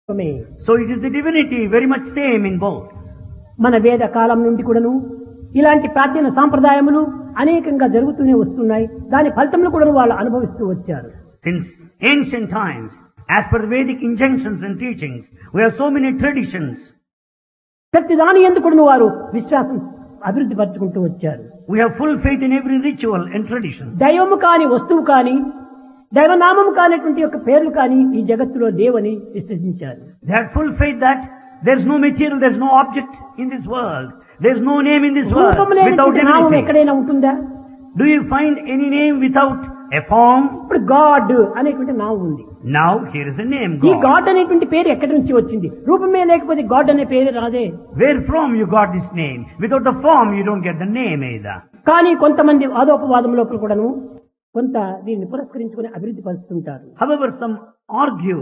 So it is the divinity very much same in both. మన వేద కాలం నుండి కూడాను ఇలాంటి ప్రాచీన సాంప్రదాయములు అనేకంగా జరుగుతూనే వస్తున్నాయి. దాని ఫలితములు కూడా వాళ్ళు అనుభవిస్తూ వచ్చారు. Since ancient times, as per Vedic injunctions and teachings, we have so many traditions. ప్రతి దాని యందు కూడాను వారు విశ్వాసం అభివృద్ధి పరచుకుంటూ వచ్చారు. We have full faith in every ritual and tradition. దైవము కాని వస్తువు కాని దైవనామము కానిటువంటి యొక్క పేర్లు కాని ఈ జగత్తులో లేవని విశ్వసించారు. They had full faith that there is no material, there is no object in this world. There is no name in this world without నామం anything. ఎక్కడైనా ఉంటుందా? Do you find any name without a form? ఇప్పుడు God అనేటువంటి నామం ఉంది. Now here is a name, ఈ God. God అనేటువంటి పేరు ఎక్కడి నుంచి వచ్చింది? రూపమే లేకపోతే గాడ్ అనే పేరు రాదే. Where from you got this name? Without the form you don't get the name either. కానీ కొంతమంది వాదోపవాదం లోపల కూడాను కొంత దీన్ని పురస్కరించుకుని అభివృద్ధి పరుస్తుంటారు. However, some argue.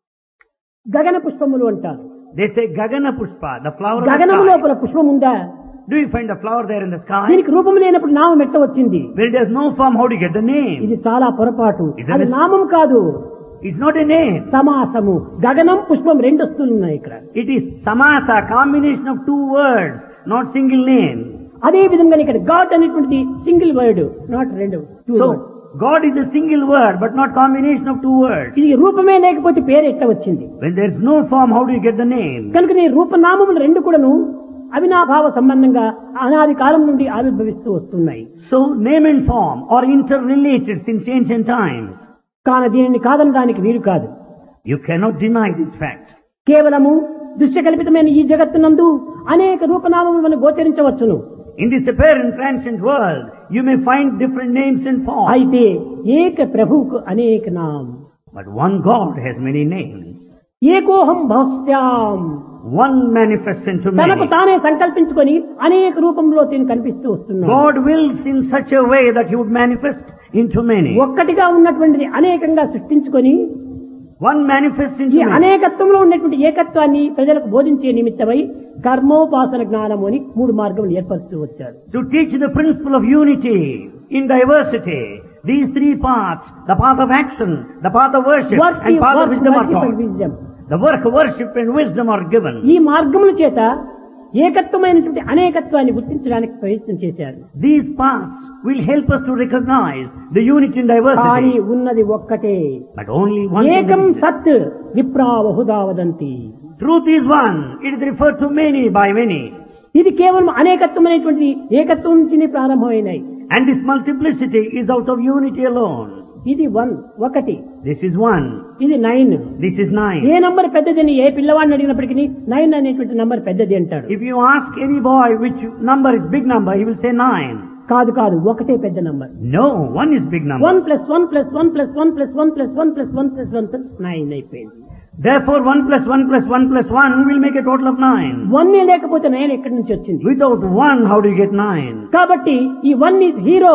గగన పుష్పములు అంటారు. They say Gagana Pushpa, the flower of the గగనము sky. లోపల పుష్పం ఉందా? Do you find a flower there in the sky? దీనికి రూపం లేనప్పుడు నామం ఎట్ట వచ్చింది? Where it has no form, how do you get the name? ఇది చాలా పొరపాటు. Isn't అది it? నామం కాదు, It's not a name. సమాసము. గగనం పుష్పం రెండు వస్తువులు ఉన్నాయి ఇక్కడ. It is samasa, combination of two words, not single name. అదే విధంగా ఇక్కడ గాడ్ అనేటువంటిది సింగిల్ వర్డ్, నాట్ రెండు. So, God is a single word, but not combination of two words. ఇది రూపమే లేకపోతే పేరు ఎట్ట వచ్చింది? When there is no form, how do you get the name? కనుక నీ రూపనామములు రెండు కూడాను అవినాభావ సంబంధంగా అనాది కాలం నుండి ఆవిర్భవిస్తూ వస్తున్నాయి. So, name and form are interrelated since ancient times. కాన దీనిని కాదనడానికి వీలు కాదు. You cannot deny this fact. కేవలము దృశ్యకల్పితమైన ఈ జగత్తునందు అనేక రూపనామములు మనం గోచరించవచ్చును. In this apparent transient world, you may find different names and forms. అయితే ఏక ప్రభువుకు అనేక నామ. But one God has many names. ఏకోహం భవస్యాం. One manifests into తనకు many. తానే సంకల్పించుకొని అనేక రూపంలో తిని కనిపిస్తూ వస్తున్నాడు. God wills in such a way that He would manifest into many. ఒక్కటిగా ఉన్నటువంటిది అనేకంగా సృష్టించుకొని One manifests ఈ into many. అనేకత్వంలో ఉన్నటువంటి ఏకత్వాన్ని ప్రజలకు బోధించే నిమిత్తమై కర్మోపాసన జ్ఞానము అని మూడు మార్గములు ఏర్పరుస్తూ వచ్చారు. To teach the principle of unity in diversity, these three paths, the path of action, the path of worship, and path of wisdom are taught. The work of worship and wisdom are given. ఈ మార్గముల చేత ఏకత్వమైనటువంటి అనేకత్వాన్ని గుర్తించడానికి ప్రయత్నం చేశారు. These paths will help us to recognize the unity in కానీ diversity. ఉన్నది ఒక్కటే. But only one thing ఏకం exists. సత్ విప్రా Bahuda వదంతి. Truth is one. It is referred to many by many. ఇది కేవలం అనేకత్వం అనేటువంటి ఏకత్వం నుంచి ప్రారంభమైనాయి. And this multiplicity is out of unity alone. ఇది ఒకటి. This is one. ఇది 9. This is 9. ఏ నంబర్ పెద్దదని ఏ పిల్లవాడిని అడిగినప్పటికీ 9 అనేటువంటి నంబర్ పెద్దది అంటాడు. If you ask any boy which number is big number, he will say 9. కాదు ఒకటే పెద్ద number. No, 1 is big number. 1 + 1 + 1 + 1 + 1 + 1 + 1 + 1 + 9 అయిపోయింది. Therefore 1 + 1 + 1 + 1 will make a total of 9. 1 లేకపోతే 9 ఎక్కడి నుంచి వచ్చింది? Without 1, how do you get 9? కాబట్టి ఈ 1 is hero,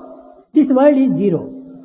this world is zero.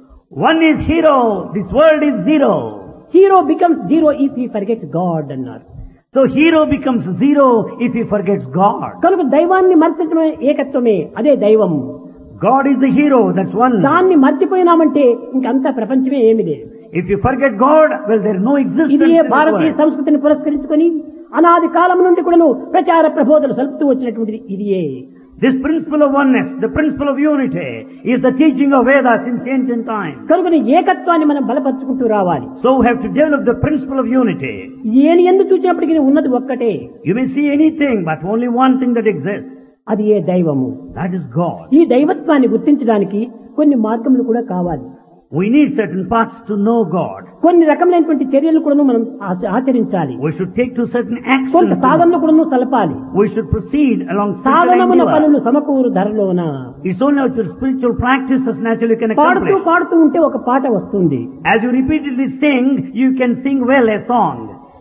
1 is hero, this world is zero. Hero becomes zero if he forgets God అన్నారు. So hero becomes zero if he forgets God. కనుక దైవాన్ని మర్చడమే ఏకత్వమే, అదే దైవం. God is the hero, that's one. దాన్ని మర్చిపోయినామంటే ఇంకంతా ప్రపంచమే ఏమి లేదు. If you forget God, well, there is no existence ఇది in this భారతీయ world. సంస్కృతిని పురస్కరించుకొని అనాది కాలం నుండి కూడాను ప్రచార ప్రబోధలు సలుపుతూ వచ్చినటువంటిది ఇదియే. This principle of oneness, the principle of unity, is the teaching of Vedas since ancient times. కనుక ఏకత్వాన్ని మనం బలపరుచుకుంటూ రావాలి. So we have to develop the principle of unity. ఏని ఎందు చూసినప్పటికీ ఉన్నది ఒక్కటే. You may see anything, but only one thing that exists. అది ఏ దైవము. That is God. ఈ దైవత్వాన్ని గుర్తించడానికి కొన్ని మార్గములు కూడా కావాలి. We need certain paths to know God. కొన్ని రకమైనటువంటి చర్యలు కూడా మనం ఆచరించాలి. We should take to certain కొంత actions. సాధనలు కూడా సలపాలి. We should proceed along certain సాధనమున endeavor. పనులు సమకూరు ధరలోన. It's only out of spiritual practices naturally can పాడుతూ accomplish. పాడుతూ ఉంటే ఒక పాట వస్తుంది. As you repeatedly sing, you can sing well a song.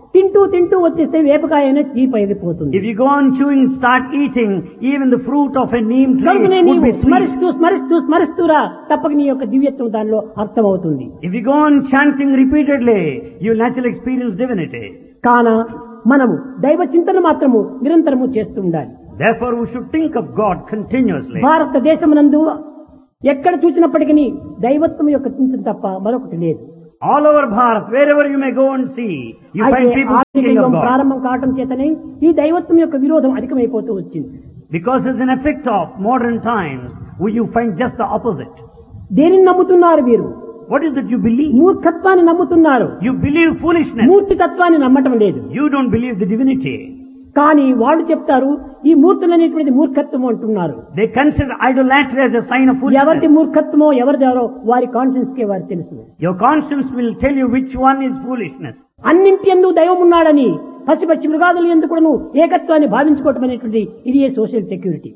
తింటూ వచ్చేస్తే వేపకాయనే చీపైపోతుంది. If you go on chewing, start eating, even the fruit of a neem tree కనుకనే would నీవు be sweet. స్మరిస్తూరా తప్పక నీ యొక్క దివ్యత్వం దానిలో అర్థమవుతుంది. If you go on chanting repeatedly, you will naturally experience divinity. కాన మనము దైవ చింతన మాత్రము నిరంతరము చేస్తూ ఉండాలి. Therefore, we should think of God continuously. భారతదేశమునందు ఎక్కడ చూసినప్పటికీ దైవత్వం యొక్క చింతన తప్ప మరొకటి లేదు. All over Bharat, wherever you may go and see, you find people thinking of God. ప్రారంభం కావటం చేతనే ఈ దైవత్వం యొక్క విరోధం అధికమైపోతూ వచ్చింది. Because it's an effect of modern times, where you find just the opposite. దేనిని నమ్ముతున్నారు మీరు? What is it you believe? మూర్ఖత్వాన్ని నమ్ముతున్నారు. You believe foolishness. మూర్తితత్వాన్ని నమ్మటం లేదు. You don't believe the divinity. కానీ వాళ్ళు చెప్తారు ఈ మూర్తులనేటువంటిది మూర్ఖత్వం అంటున్నారు. They consider idolatry as a sign of ఎవరి foolishness. మూర్ఖత్వమో ఎవరిదారో వారి కాన్షియన్స్ కే వారు తెలుసు. Your conscience will tell you which one is foolishness. అన్నింటి యందు దైవం ఉన్నాడని పసి మృగాదులు ఎందుకును ఏకత్వాన్ని భావించుకోవటం అనేటువంటి ఇది social security.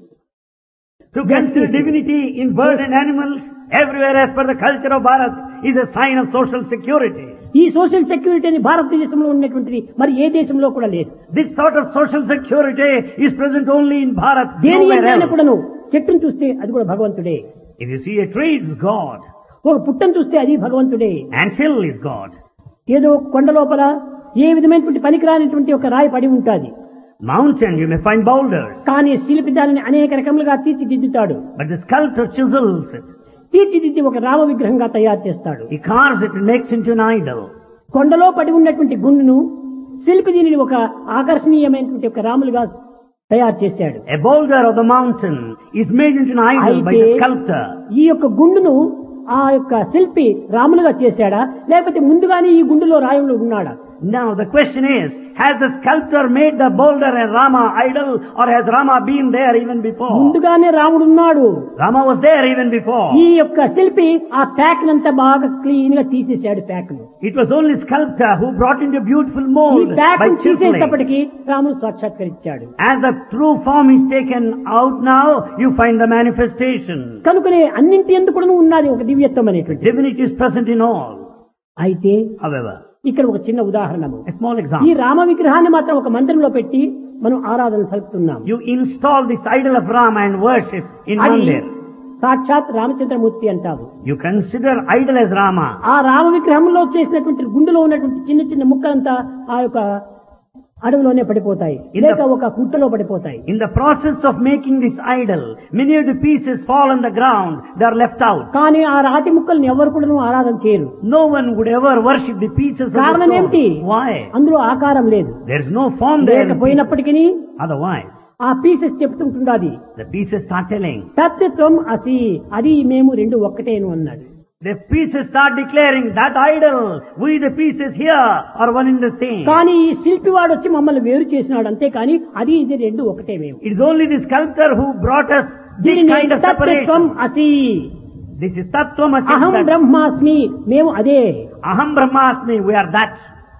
To consider divinity in birds and animals everywhere as per the culture of Bharat is a sign of social security. ఈ social సెక్యూరిటీని భారతదేశంలో ఉన్నటువంటిది మరి ఏ దేశంలో కూడా లేదు. This sort of social security is present only in Bharat. దేని Nowhere ఎంతైనా else. కూడాను చెట్టును చూస్తే అది కూడా భగవంతుడే. If you see a tree, it's God. ఒక పుట్టను చూస్తే అది భగవంతుడే. And hill is God. ఏదో కొండ లోపల ఏ విధమైనటువంటి పనికిరానిటువంటి ఒక రాయి పడి ఉంటుంది. Mountain, you may find boulders. కానీ శిల్పి దానిని అనేక రకములుగా తీర్చిదిద్దుతాడు. But the sculptor chisels it. తీర్చిదిద్ది ఒక రామ విగ్రహంగా తయారు చేస్తాడు. He carves it and makes into an idol. కొండలో పడి ఉన్నటువంటి గుండును శిల్పి దీనిని ఒక ఆకర్షణీయమైనటువంటి ఒక రాములుగా తయారు చేశాడు. A boulder of the mountain is made into an idol by the sculptor. ఈ యొక్క గుండును ఆ యొక్క శిల్పి రాములుగా చేశాడా లేకపోతే ముందుగానే ఈ గుండులో రాయుడు ఉన్నాడా? Now the question is, has the sculptor made the boulder a Rama idol, or has Rama been there even before? ముందుగానే రాముడు ఉన్నాడు. Rama was there even before. ఈ యొక్క శిల్పి ఆ ప్యాక్ నంతా బాగా క్లీన్ గా తీసేశాడు ప్యాక్ ను. It was only sculptor who brought into beautiful ఈ mold ప్యాక్ by ను chiseling. తీసేటప్పటికి రాముడు సాక్షాత్కరించాడు. As the true form is taken out now, you find the manifestation. కనుకనే అన్నింటి యందు కూడా ఉన్నది ఒక దివ్యత్వం అనేటువంటి. Divinity is present in all. అయితే However, ఇక్కడ ఒక చిన్న ఉదాహరణము. a small ఈ example. రామ విగ్రహాన్ని మాత్రం ఒక మందిరంలో పెట్టి మనం ఆరాధన సలుపుతున్నాం. You install this idol of Rama and worship in అది Mandir. సాక్షాత్ రామచంద్రమూర్తి అంటాము. You consider idol as Rama. ఆ రామ విగ్రహంలో చేసినటువంటి గుండెలో ఉన్నటువంటి చిన్న చిన్న ముక్కలంతా ఆ యొక్క అడవిలోనే పడిపోతాయి, లేక ఒక గుట్టలో పడిపోతాయి. In the process of making this idol, many of the pieces fall on the ground. They are left out. కానీ ఆ రాతి ముక్కల్ని ఎవరు కూడా ఆరాధన చేయరు. No one would ever worship the pieces of the కారణం ఏమిటి? stone. Why? అందులో ఆకారం లేదు. There is no form there. లేకపోయినప్పటికీ Otherwise, ఆ pieces చెప్తుంటున్నది the pieces start telling. తత్వం అసి, అది మేము రెండు ఒక్కటేను అన్నాడు. The pieces start declaring that idol, we the pieces here are one in the same. కానీ ఈ శిల్పి వాడు వచ్చి మమ్మల్ని వేరు చేసినాడు, అంతేకాని అది ఇది రెండు ఒకటే మేము. It is only the sculptor who brought us this kind of తత్వం separation. అసి, This is Tattvamasi. అహం బ్రహ్మాస్మి, మేము అదే. Aham Brahmasmi, we are that.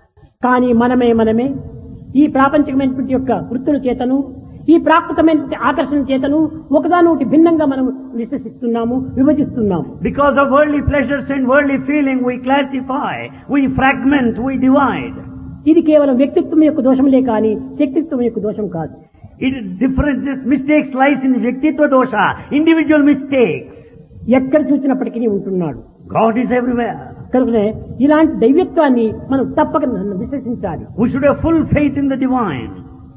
కానీ మనమే ఈ ప్రాపంచికమైనటువంటి యొక్క వృత్తుల చేతను ఈ ప్రాకృతమైన ఆకర్షణ చేతను ఒకదానొకటి భిన్నంగా మనం విశ్వసిస్తున్నాము, విభజిస్తున్నాము. Because of worldly pleasures and worldly feeling, we classify, we fragment, we divide. ఇది కేవలం వ్యక్తిత్వం యొక్క దోషములే కానీ శక్తిత్వం యొక్క దోషం కాదు. It is different. This mistakes lies in the Vyaktitva dosha, individual mistakes. ఎక్కడ చూసినప్పటికీ ఉంటున్నాడు. God is everywhere. కనుకనే ఇలాంటి దైవత్వాన్ని మనం తప్పక విశ్వసించాలి. We should have full faith in the divine.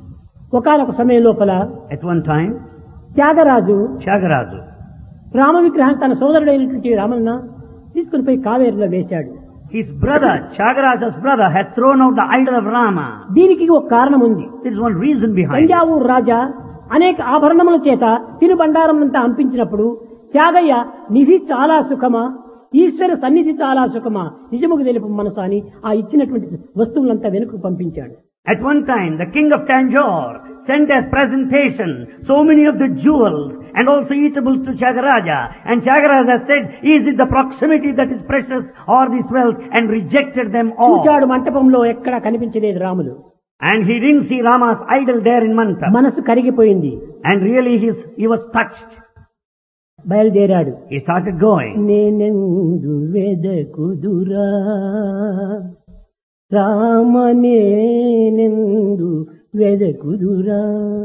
ఒకానొక సమయం లోపల At one time, Tyagaraju Tyagaraja, Rama విగ్రహం తన సోదరుడైనటువంటి రామన్న తీసుకుని పోయి కావేరిలో వేశాడు. his brother, Tyagaraja's brother, had thrown out the idol of Rama. దీనికి ఒక కారణం ఉంది. There is one reason behind it. Thanjavur రాజా అనేక ఆభరణముల చేత తినుబండారం అంతా అంపించినప్పుడు త్యాగయ్య నిధి చాలా సుఖమా, ఈశ్వర సన్నిధి చాలా సుఖమా, నిజముకు తెలుపు మనసా అని ఆ ఇచ్చినటువంటి వస్తువులంతా వెనుకకు పంపించాడు. At one time, the king of Tanjore sent as presentation so many of the jewels and also eatables to Tyagaraja. And Tyagaraja said, is it the proximity that is precious or this wealth? And rejected them all. చూచాడు మంటపంలో ఎక్కడా కనిపించలేదు Ramulu. And he didn't see Rama's idol there in Mantap. మనసు కరిగిపోయింది. And really he was touched. బయలుదేరాడు. He started going. నేనెందు వెదకుదురా రామనేనెందు వెదకుదురా.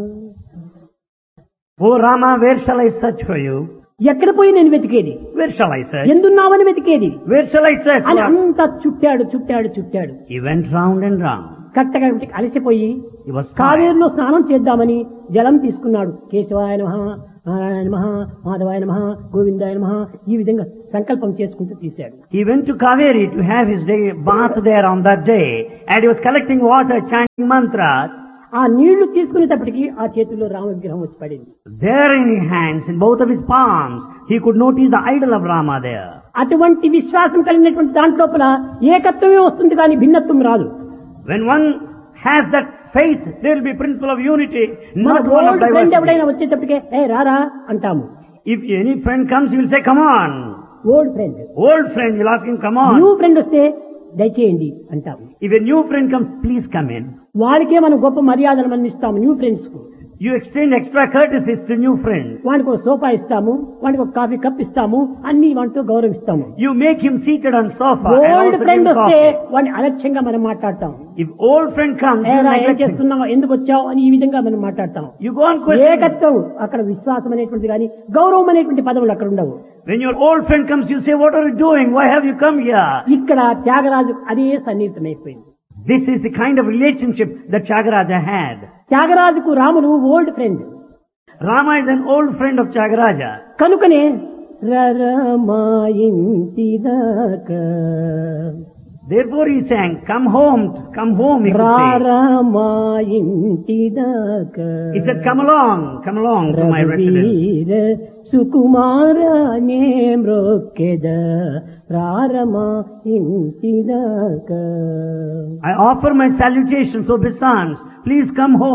Oh Rama, where shall I search for you? ఎక్కడ పోయి నేను వెతికేది? Where shall I search? ఎందున్నావని వెతికేది Where shall I search? అని అంతా చుట్టాడు. He went round and round. కట్టగా అలసిపోయి He was tired. కావేరులో స్నానం చేద్దామని జలం తీసుకున్నాడు. కేశవాయ నమః నారాయణ నమః, మాధవాయ నమః, గోవిందాయ నమః, ఈ విధంగా సంకల్పం చేసుకుంటూ తీశాడు. He went to Kaveri to have his day bath there on that day, and he was collecting water, chanting mantras. ఆ నీళ్లు తీసుకునేటప్పటికి ఆ చేతిలో రామ విగ్రహం వచ్చి పడింది. There in his hands, in both of his palms, he could notice the idol of Rama there. అటువంటి విశ్వాసం కలిగినటువంటి దాంట్లోపల ఏకత్వమే వస్తుంది కానీ భిన్నత్వం రాదు. When one has that faith, there will be principle of unity, మన not one of old friend diversity. ఎవడైనా వచ్చేటప్పటికే ఏ రారా అంటాము. If any friend comes, you will say, come on. Old friend. Old friend, you'll ask him, come new on. Friend వస్తే దయచేయండి అంటాము. If a new friend comes, please come in. వాడికే మనం గొప్ప మర్యాదలు మనం ఇస్తాము న్యూ ఫ్రెండ్స్ కు. You extend extra courtesies to new friends. వాడికి ఒక సోఫా ఇస్తాము, వాడికి ఒక కాఫీ కప్ ఇస్తాము, అన్ని వాటితో గౌరవిస్తాము. You make him seated on sofa and old also give friend him వస్తే coffee. వాడిని అలక్ష్యంగా మనం మాట్లాడతాం. If old friend comes, you ఏరా ఏం neglect him. చేస్తున్నావు, ఎందుకు వచ్చావు అని ఈ విధంగా మనం మాట్లాడతాం. You go on questioning. ఏకత్వం అక్కడ విశ్వాసం అనేటువంటిది కానీ గౌరవం అనేటువంటి పదవులు అక్కడ ఉండవు. When your old friend comes, you say, what are you doing? Why have you come here? ఇక్కడ త్యాగరాజు అదే సన్నిహితమైపోయింది. This is the kind of relationship that Tyagaraja had. త్యాగరాజుకు రాముడు old friend Rama is an old friend of Tyagaraja. కనుకనే రరమా ఇంటిదాకా Therefore he sang, come home, he could say. రారమా ఇంటిదాకా He said, come along to my residence. రఘువీర సుకుమారనే మ్రొక్కెద రారమా ఇంటిదాకా. I offer my salutations, obeisance. Please come home.